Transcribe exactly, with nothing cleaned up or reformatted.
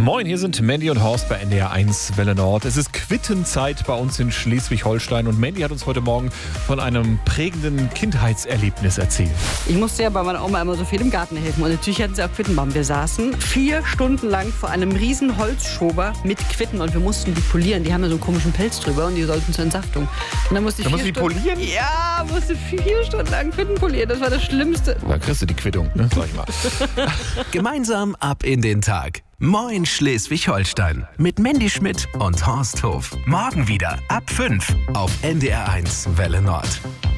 Moin, hier sind Mandy und Horst bei N D R eins Welle Nord. Es ist Quittenzeit bei uns in Schleswig-Holstein und Mandy hat uns heute Morgen von einem prägenden Kindheitserlebnis erzählt. Ich musste ja bei meiner Oma immer so viel im Garten helfen und natürlich hatten sie auch Quittenbaum. Wir saßen vier Stunden lang vor einem riesen Holzschober mit Quitten und wir mussten die polieren. Die haben ja so einen komischen Pelz drüber und die sollten zur Entsaftung. Und dann musste ich Da vier musst du die Stunden, polieren? Ja, musste vier Stunden lang Quitten polieren. Das war das Schlimmste. Da kriegst du die Quittung, ne? Sag ich mal. Gemeinsam ab in den Tag. Moin Schleswig-Holstein mit Mandy Schmidt und Horst Hof. Morgen wieder ab fünf auf N D R eins Welle Nord.